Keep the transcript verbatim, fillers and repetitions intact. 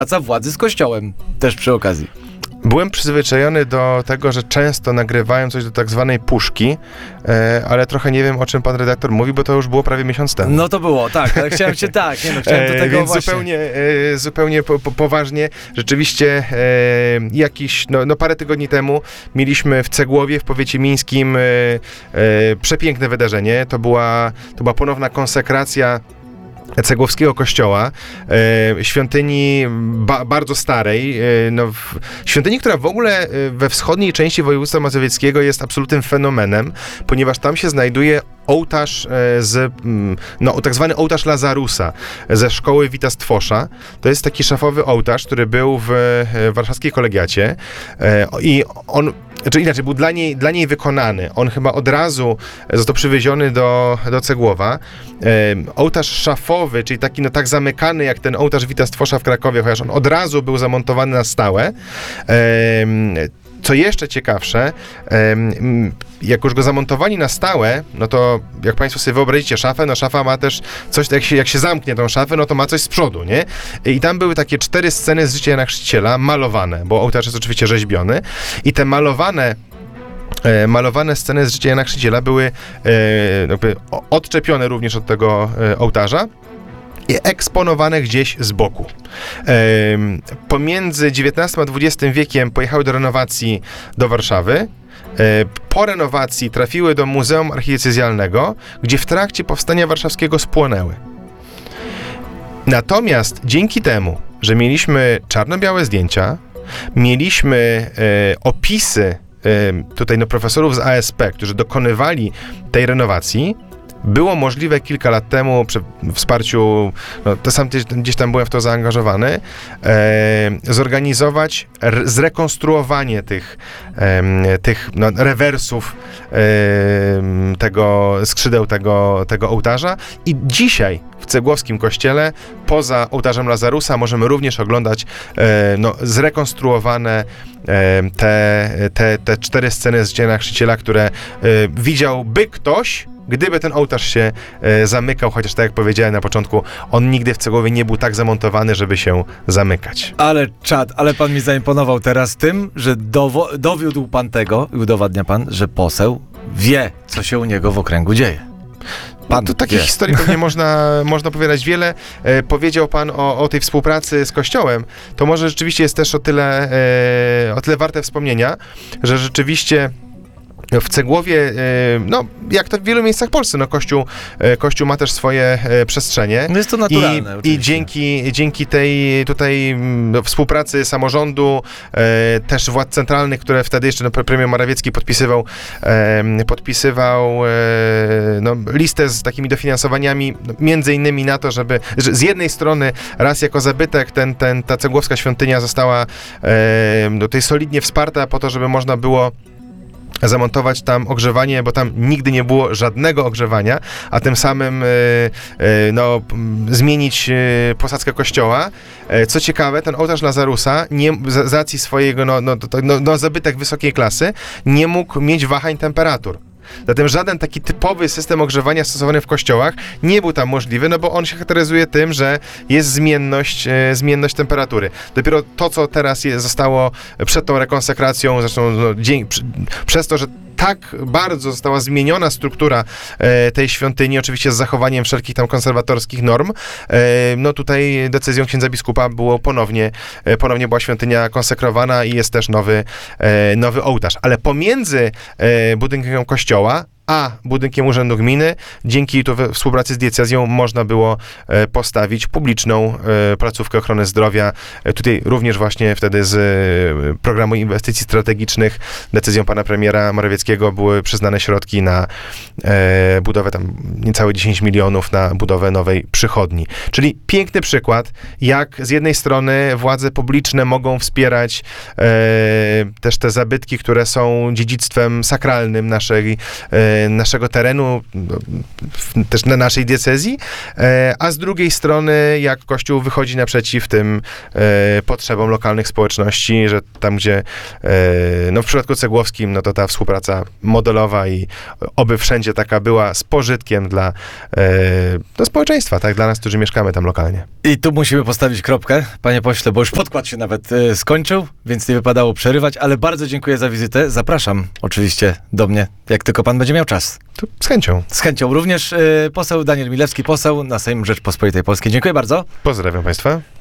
władzy z Kościołem też przy okazji. Byłem przyzwyczajony do tego, że często nagrywają coś do tak zwanej puszki, e, ale trochę nie wiem, o czym pan redaktor mówi, bo to już było prawie miesiąc temu. No to było, tak, ale chciałem się tak, nie no, chciałem do E, tego więc właśnie. zupełnie, e, zupełnie po, po, poważnie, rzeczywiście e, jakiś, no, no parę tygodni temu mieliśmy w Cegłowie, w powiecie mińskim, e, e, przepiękne wydarzenie. To była, to była ponowna konsekracja Cegłowskiego kościoła, e, świątyni ba, bardzo starej, e, no, w, świątyni, która w ogóle e, we wschodniej części województwa mazowieckiego jest absolutnym fenomenem, ponieważ tam się znajduje ołtarz e, z, mm, no tak zwany ołtarz Lazarusa ze szkoły Witastwosza. To jest taki szafowy ołtarz, który był w e, warszawskiej kolegiacie e, i on czy inaczej, był dla niej, dla niej wykonany. On chyba od razu został przywieziony do, do Cegłowa. E, ołtarz szafowy, czyli taki no tak zamykany jak ten ołtarz Witastwosza w Krakowie, chociaż on od razu był zamontowany na stałe. E, co jeszcze ciekawsze, e, jak już go zamontowali na stałe, no to jak państwo sobie wyobrazicie szafę, no szafa ma też coś, jak się, jak się zamknie tą szafę, no to ma coś z przodu, nie? I tam były takie cztery sceny z życia Jana Chrzciciela, malowane, bo ołtarz jest oczywiście rzeźbiony i te malowane E, malowane sceny z życia Jana Chrzciciela były e, jakby odczepione również od tego e, ołtarza i eksponowane gdzieś z boku. E, pomiędzy dziewiętnastym a dwudziestym wiekiem pojechały do renowacji do Warszawy. E, po renowacji trafiły do Muzeum Archidiecezjalnego, gdzie w trakcie powstania warszawskiego spłonęły. Natomiast dzięki temu, że mieliśmy czarno-białe zdjęcia, mieliśmy e, opisy tutaj no, profesorów z A S P, którzy dokonywali tej renowacji, było możliwe kilka lat temu przy wsparciu, no to sam gdzieś tam byłem w to zaangażowany, e, zorganizować r- zrekonstruowanie tych, e, tych no, rewersów e, tego, skrzydeł tego, tego ołtarza i dzisiaj w Cegłowskim kościele poza ołtarzem Lazarusa możemy również oglądać e, no, zrekonstruowane e, te, te, te cztery sceny z Jana Chrzciciela, które e, widziałby ktoś, gdyby ten ołtarz się e, zamykał, chociaż tak jak powiedziałem na początku, on nigdy w Cegłowie nie był tak zamontowany, żeby się zamykać. Ale czad, ale pan mi zaimponował teraz tym, że dowo- dowiódł pan tego i udowadnia pan, że poseł wie, co się u niego w okręgu dzieje. Pan to takich historii pewnie można, można powiedzieć wiele. E, powiedział pan o, o tej współpracy z Kościołem. To może rzeczywiście jest też o tyle, e, o tyle warte wspomnienia, że rzeczywiście w Cegłowie, no jak to w wielu miejscach w Polsce, no Kościół, Kościół ma też swoje przestrzenie. No jest to naturalne. I, i dzięki, dzięki tej tutaj no, współpracy samorządu, też władz centralnych, które wtedy jeszcze no, premier Morawiecki podpisywał, podpisywał no, listę z takimi dofinansowaniami, między innymi na to, żeby że z jednej strony raz jako zabytek ten, ten, ta cegłowska świątynia została no, tutaj solidnie wsparta po to, żeby można było zamontować tam ogrzewanie, bo tam nigdy nie było żadnego ogrzewania, a tym samym y, y, no, zmienić y, posadzkę kościoła. Y, co ciekawe, ten ołtarz Lazarusa nie, z, z racji swojego no, no, no, no, zabytek wysokiej klasy nie mógł mieć wahań temperatur. Zatem żaden taki typowy system ogrzewania stosowany w kościołach nie był tam możliwy, no bo on się charakteryzuje tym, że jest zmienność, e, zmienność temperatury. Dopiero to, co teraz jest, zostało przed tą rekonsekracją, zresztą no, dzień, przy, przez to, że tak bardzo została zmieniona struktura e, tej świątyni, oczywiście z zachowaniem wszelkich tam konserwatorskich norm, e, no tutaj decyzją księdza biskupa było ponownie, e, ponownie była świątynia konsekrowana i jest też nowy, e, nowy ołtarz. Ale pomiędzy e, budynkiem kościoła a budynkiem Urzędu Gminy, dzięki tu współpracy z diecezją można było e, postawić publiczną e, placówkę ochrony zdrowia. E, tutaj również właśnie wtedy z e, programu inwestycji strategicznych decyzją pana premiera Morawieckiego były przyznane środki na e, budowę tam niecałe dziesięć milionów na budowę nowej przychodni. Czyli piękny przykład, jak z jednej strony władze publiczne mogą wspierać e, też te zabytki, które są dziedzictwem sakralnym naszej e, e, naszego terenu, no, w, też na naszej diecezji, e, a z drugiej strony, jak Kościół wychodzi naprzeciw tym e, potrzebom lokalnych społeczności, że tam, gdzie e, no w przypadku Cegłowskim, no to ta współpraca modelowa i oby wszędzie taka była z pożytkiem dla, e, dla społeczeństwa, tak, dla nas, którzy mieszkamy tam lokalnie. I tu musimy postawić kropkę, panie pośle, bo już podkład się nawet e, skończył, więc nie wypadało przerywać, ale bardzo dziękuję za wizytę. Zapraszam oczywiście do mnie, jak tylko pan będzie miał czas. To z chęcią. Z chęcią również e, poseł Daniel Milewski, poseł na Sejm Rzeczpospolitej Polskiej. Dziękuję bardzo. Pozdrawiam Państwa.